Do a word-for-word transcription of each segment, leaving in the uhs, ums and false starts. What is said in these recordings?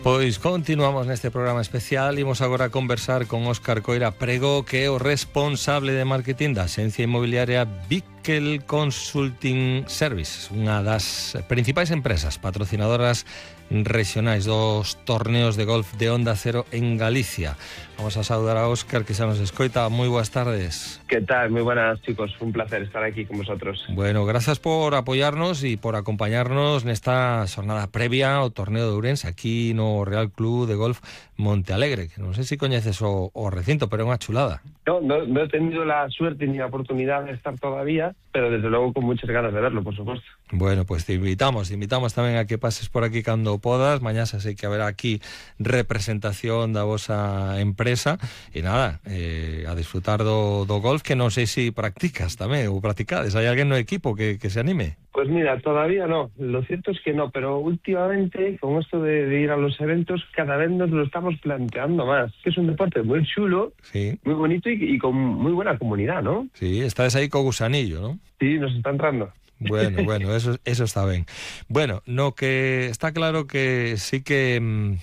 Pois continuamos neste programa especial. Imos agora a conversar con Óscar Coira Prego, que é o responsable de marketing da axencia inmobiliaria Bickel Consulting Services, unha das principais empresas patrocinadoras regionais dos torneos de golf de Onda Cero en Galicia. Vamos a saudar a Óscar, que xa nos escoita. Moi boas tardes. ¿Qué tal? Muy buenas, chicos. Un placer estar aquí con vosotros. Bueno, gracias por apoyarnos e por acompañarnos nesta xornada previa ao torneo de Ourense, aquí no Real Club de Golf Monte Alegre, que non sei se coñeces o, o recinto, pero é unha chulada. No, no, no he tenido la suerte ni la oportunidad de estar todavía, pero desde luego con muchas ganas de verlo, por supuesto. Bueno, pues te invitamos, te invitamos tamén a que pases por aquí cando podas. Mañá xa sei que haberá aquí representación da vosa empresa e nada, eh, a disfrutar do, do golf, que non sei se practicas tamén ou practicades. Hai alguén no equipo que, que se anime? Pues mira, todavía no, lo cierto es que no, pero últimamente con esto de, de ir a los eventos cada vez nos lo estamos planteando más, que es un deporte muy chulo, sí, muy bonito y, y con muy buena comunidad, ¿no? Sí, estás aí co gusanillo, ¿no? Sí, nos está entrando. Bueno, bueno, eso, eso está ben. Bueno, no que está claro que sí que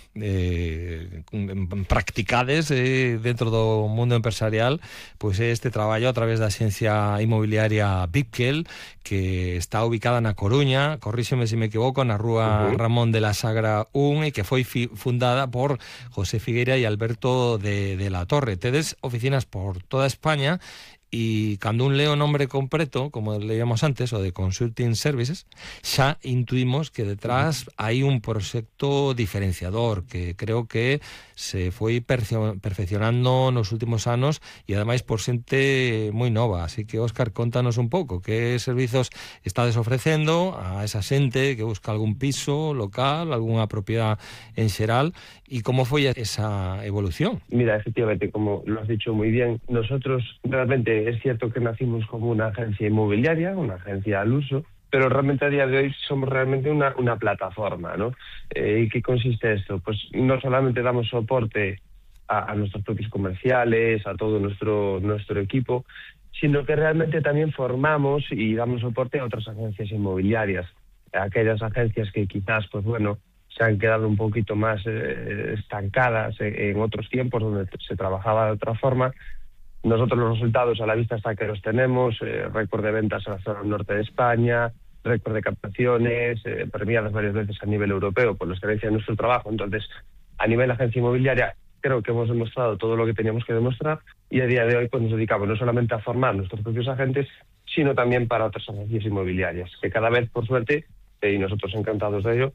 eh, practicades eh, dentro do mundo empresarial, pois pues este traballo a través da axencia inmobiliaria Bickel, que está ubicada na Coruña, corríxeme se me equivoco, na rúa uh-huh. Ramón de la Sagra un, e que foi fi- fundada por José Figueira e Alberto de, de la Torre. Tedes oficinas por toda España. E cando un leo nombre completo, como leíamos antes, o de Consulting Services, xa intuimos que detrás hai un proxecto diferenciador que creo que se foi perfeccionando nos últimos anos e ademais por xente moi nova. Así que, Óscar, contanos un pouco que servizos estades ofrecendo a esa xente que busca algún piso local, algunha propiedad en xeral, e como foi esa evolución. Mira, efectivamente, como lo has dicho muy bien, nosotros realmente es cierto que nacimos como una agencia inmobiliaria, una agencia al uso, pero realmente a día de hoy somos realmente una, una plataforma, ¿no? Eh, ¿Y qué consiste esto? Pues no solamente damos soporte a, a nuestros propios comerciales, a todo nuestro, nuestro equipo, sino que realmente también formamos y damos soporte a otras agencias inmobiliarias, a aquellas agencias que quizás, pues bueno, se han quedado un poquito más eh, estancadas en, en otros tiempos donde se trabajaba de otra forma. Nosotros los resultados a la vista hasta que los tenemos, eh, récord de ventas en la zona norte de España, récord de captaciones, eh, premiadas varias veces a nivel europeo por la excelencia de nuestro trabajo. Entonces, a nivel agencia inmobiliaria, creo que hemos demostrado todo lo que teníamos que demostrar y a día de hoy pues nos dedicamos no solamente a formar nuestros propios agentes, sino también para otras agencias inmobiliarias, que cada vez, por suerte, y nosotros encantados de ello,